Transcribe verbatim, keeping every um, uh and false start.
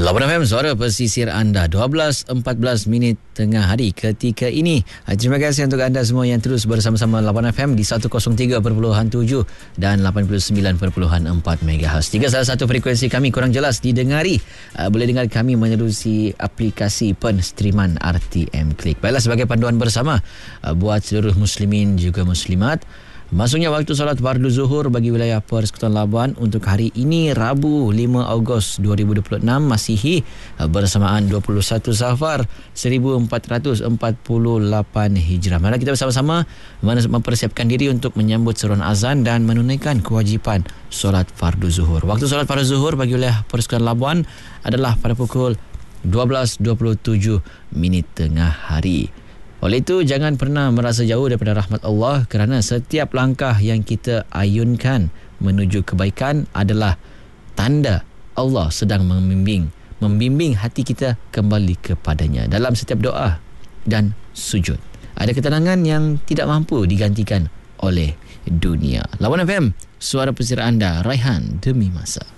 Lawan F M, suara pesisir anda. dua belas empat belas minit tengah hari ketika ini. Terima kasih untuk anda semua yang terus bersama-sama Lawan F M di seratus tiga perpuluhan tujuh dan lapan puluh sembilan perpuluhan empat megahertz. Jika salah satu frekuensi kami kurang jelas didengari, uh, boleh dengar kami menerusi aplikasi penstreaman R T M Klik. Baiklah, sebagai panduan bersama uh, buat seluruh muslimin juga muslimat, masuknya waktu solat fardu zuhur bagi wilayah Persekutuan Labuan untuk hari ini Rabu lima Ogos dua ribu dua puluh enam Masihi, bersamaan dua puluh satu Safar seribu empat ratus empat puluh lapan Hijrah. Mari kita bersama-sama mempersiapkan diri untuk menyambut seruan azan dan menunaikan kewajipan solat fardu zuhur. Waktu solat fardu zuhur bagi wilayah Persekutuan Labuan adalah pada pukul dua belas dua puluh tujuh minit tengah hari. Oleh itu, jangan pernah merasa jauh daripada rahmat Allah, kerana setiap langkah yang kita ayunkan menuju kebaikan adalah tanda Allah sedang membimbing membimbing hati kita kembali kepadanya dalam setiap doa dan sujud. Ada ketenangan yang tidak mampu digantikan oleh dunia. Lawan F M, suara pesisir anda, Raihan demi masa.